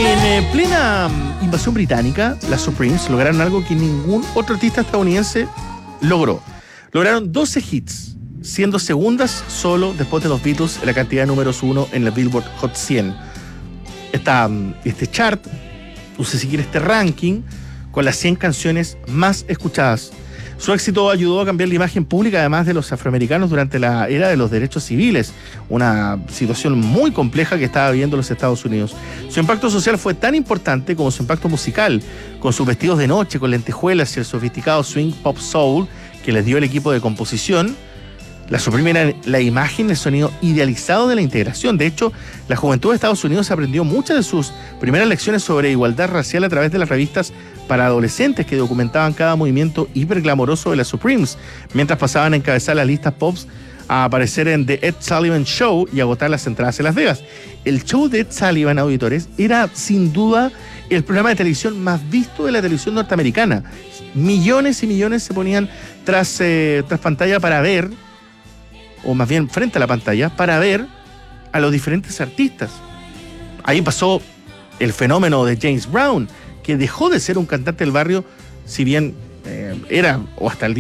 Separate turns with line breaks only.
En plena invasión británica, las Supremes lograron algo que ningún otro artista estadounidense logró. Lograron 12 hits, siendo segundas solo después de los Beatles en la cantidad de números 1 en la Billboard Hot 100. Este chart, o si quiere este ranking, con las 100 canciones más escuchadas. Su éxito ayudó a cambiar la imagen pública, además de los afroamericanos, durante la era de los derechos civiles, una situación muy compleja que estaba viviendo los Estados Unidos. Su impacto social fue tan importante como su impacto musical, con sus vestidos de noche, con lentejuelas y el sofisticado swing pop soul que les dio el equipo de composición. La Supreme era la imagen, el sonido idealizado de la integración. De hecho, la juventud de Estados Unidos aprendió muchas de sus primeras lecciones sobre igualdad racial a través de las revistas para adolescentes que documentaban cada movimiento hiperglamoroso de las Supremes, mientras pasaban a encabezar las listas pops, a aparecer en The Ed Sullivan Show y agotar las entradas en Las Vegas. El show de Ed Sullivan, auditores, era sin duda el programa de televisión más visto de la televisión norteamericana. Millones y millones se ponían tras pantalla para ver, o más bien frente a la pantalla, para ver a los diferentes artistas. Ahí pasó el fenómeno de James Brown, que dejó de ser un cantante del barrio, si bien era, o hasta el día